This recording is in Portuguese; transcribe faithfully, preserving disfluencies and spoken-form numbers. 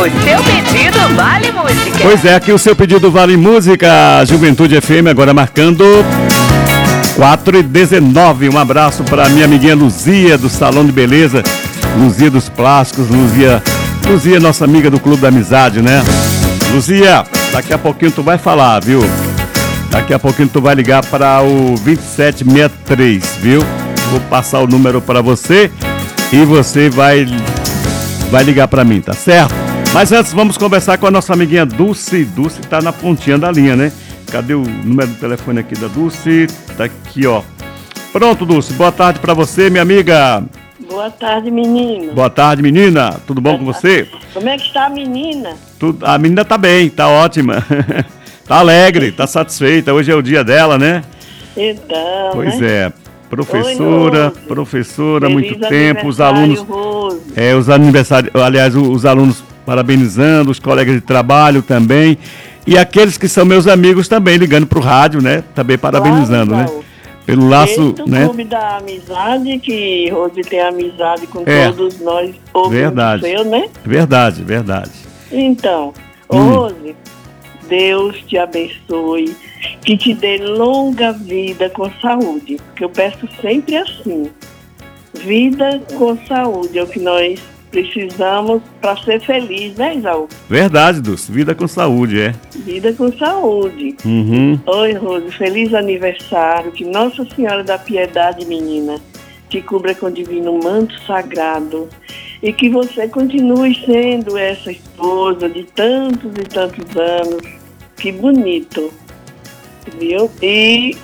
O seu pedido vale música. Pois é, aqui o seu pedido vale música. Juventude F M agora marcando quatro e dezenove. Um abraço para minha amiguinha Luzia, do Salão de Beleza. Luzia dos Plásticos, Luzia, Luzia, nossa amiga do Clube da Amizade, né? Luzia, daqui a pouquinho tu vai falar, viu? Daqui a pouquinho tu vai ligar para o vinte e sete sessenta e três, viu? Vou passar o número para você e você vai, vai ligar para mim, tá certo? Mas antes vamos conversar com a nossa amiguinha Dulce. Dulce tá na pontinha da linha, né? Cadê o número do telefone aqui da Dulce? Tá aqui, ó. Pronto, Dulce. Boa tarde para você, minha amiga. Boa tarde, menino. Boa tarde, menina. Tudo bom com você? Como é que está a menina? Tudo, a menina tá bem, tá ótima. Tá alegre, tá satisfeita. Hoje é o dia dela, né? Então, Pois né? é. Professora, Oi, professora, há muito Feliz tempo, os aniversário, alunos, Rose. é, os aniversários, aliás, os, os alunos parabenizando, os colegas de trabalho também, e aqueles que são meus amigos também ligando pro rádio, né? Também parabenizando, Claro, né? Pelo laço, Esse é o né? clube da amizade, que Rose tem amizade com É. todos nós, ouvintes Verdade. seu, né? Verdade, verdade. Então, Hum. Rose, Deus te abençoe, que te dê longa vida com saúde, porque eu peço sempre assim, vida com saúde é o que nós precisamos para ser feliz, né, Isaú? Verdade, Dulce. Vida com saúde, é. Vida com saúde. Uhum. Oi, Rose, feliz aniversário, que Nossa Senhora da Piedade, menina, te cubra com divino manto sagrado e que você continue sendo essa esposa de tantos e tantos anos. Que bonito, viu? E